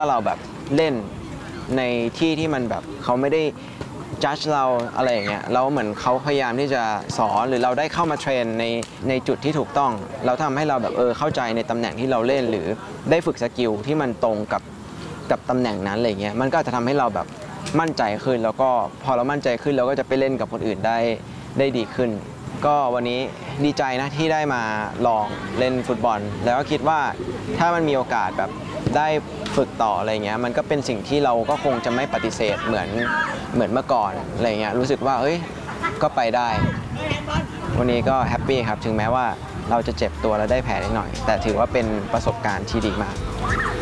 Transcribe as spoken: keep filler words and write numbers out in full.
เราแบบเล่นในที่ที่มันแบบเขาไม่ได้จัดเราอะไรอย่างเงี้ยแล้วเหมือนเขาพยายามที่จะสอนหรือเราได้เข้ามาเทรนในในจุดที่ถูกต้องเราทำให้เราแบบเออเข้าใจในตำแหน่งที่เราเล่นหรือได้ฝึกสกิลที่มันตรงกับกับตำแหน่งนั้นอะไรเงี้ยมันก็จะทำให้เราแบบมั่นใจขึ้นแล้วก็พอเรามั่นใจขึ้นเราก็จะไปเล่นกับคนอื่นได้ได้ดีขึ้นก็วันนี้ดีใจนะที่ได้มาลองเล่นฟุตบอลแล้วก็คิดว่าถ้ามันมีโอกาสแบบได้ฝึกต่ออะไรเงี้ยมันก็เป็นสิ่งที่เราก็คงจะไม่ปฏิเสธเหมือนเหมือนเมื่อก่อนอะไรเงี้ยรู้สึกว่าเอ้ยก็ไปได้วันนี้ก็แฮปปี้ครับถึงแม้ว่าเราจะเจ็บตัวและได้แผลนิดหน่อยแต่ถือว่าเป็นประสบการณ์ที่ดีมาก